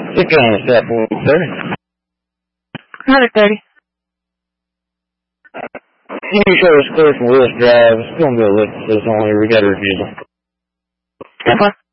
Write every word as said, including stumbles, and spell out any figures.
Stick on a step one thirty. one thirty. You show us clear from Lewis Drive. It's going to be a lift, so it's only we got a refusal. ten four.